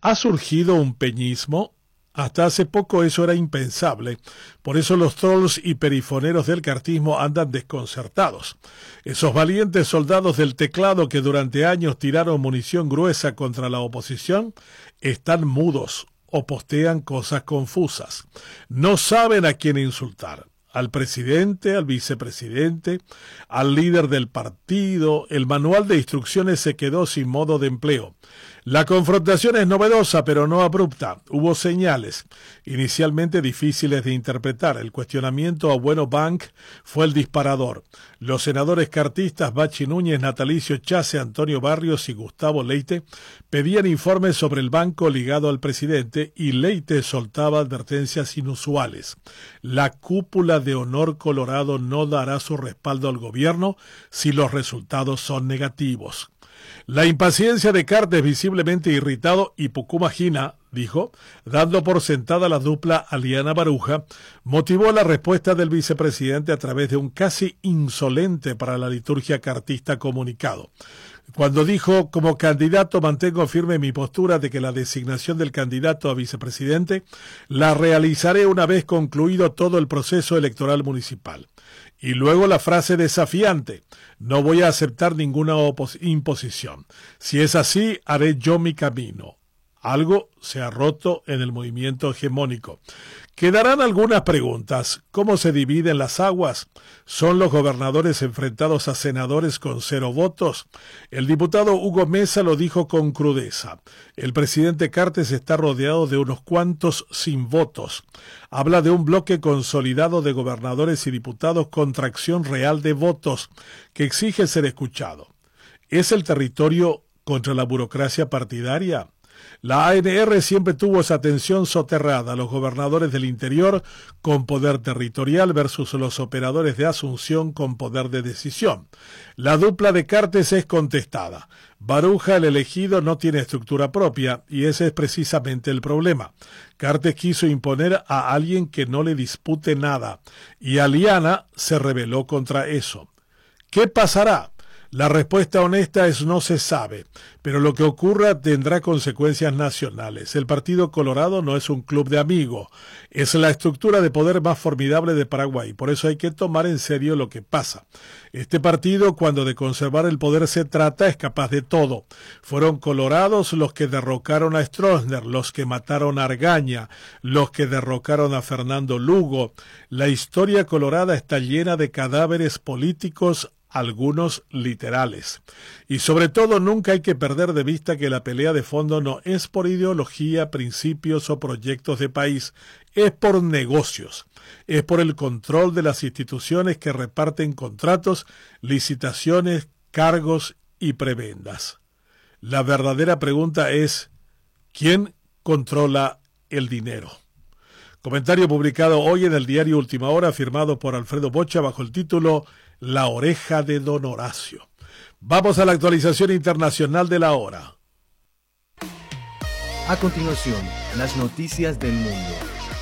¿Ha surgido un peñismo? Hasta hace poco eso era impensable, por eso los trolls y perifoneros del cartismo andan desconcertados. Esos valientes soldados del teclado que durante años tiraron munición gruesa contra la oposición están mudos o postean cosas confusas. No saben a quién insultar. Al presidente, al vicepresidente, al líder del partido. El manual de instrucciones se quedó sin modo de empleo. La confrontación es novedosa, pero no abrupta. Hubo señales, inicialmente difíciles de interpretar. El cuestionamiento a Bueno Bank fue el disparador. Los senadores cartistas Bachi Núñez, Natalicio Chase, Antonio Barrios y Gustavo Leite pedían informes sobre el banco ligado al presidente y Leite soltaba advertencias inusuales. La cúpula de Honor Colorado no dará su respaldo al gobierno si los resultados son negativos. La impaciencia de Cartes, visiblemente irritado, y Pucumagina, dijo, dando por sentada la dupla Aliana Baruja, motivó la respuesta del vicepresidente a través de un casi insolente para la liturgia cartista comunicado. Cuando dijo, como candidato mantengo firme mi postura de que la designación del candidato a vicepresidente la realizaré una vez concluido todo el proceso electoral municipal. Y luego la frase desafiante, no voy a aceptar ninguna imposición. Si es así, haré yo mi camino. Algo se ha roto en el movimiento hegemónico. Quedarán algunas preguntas. ¿Cómo se dividen las aguas? ¿Son los gobernadores enfrentados a senadores con 0 votos? El diputado Hugo Mesa lo dijo con crudeza. El presidente Cartes está rodeado de unos cuantos sin votos. Habla de un bloque consolidado de gobernadores y diputados con tracción real de votos que exige ser escuchado. ¿Es el territorio contra la burocracia partidaria? La ANR siempre tuvo esa tensión soterrada, los gobernadores del interior con poder territorial versus los operadores de Asunción con poder de decisión. La dupla de Cartes es contestada. Baruja, el elegido, no tiene estructura propia y ese es precisamente el problema. Cartes quiso imponer a alguien que no le dispute nada y Aliana se rebeló contra eso. ¿Qué pasará? La respuesta honesta es no se sabe, pero lo que ocurra tendrá consecuencias nacionales. El Partido Colorado no es un club de amigos, es la estructura de poder más formidable de Paraguay, por eso hay que tomar en serio lo que pasa. Este partido, cuando de conservar el poder se trata, es capaz de todo. Fueron colorados los que derrocaron a Stroessner, los que mataron a Argaña, los que derrocaron a Fernando Lugo. La historia colorada está llena de cadáveres políticos, algunos literales. Y sobre todo nunca hay que perder de vista que la pelea de fondo no es por ideología, principios o proyectos de país, es por negocios, es por el control de las instituciones que reparten contratos, licitaciones, cargos y prebendas. La verdadera pregunta es, ¿quién controla el dinero? Comentario publicado hoy en el diario Última Hora, firmado por Alfredo Bocha bajo el título La oreja de Don Horacio. Vamos a la actualización internacional de la hora. A continuación, las noticias del mundo.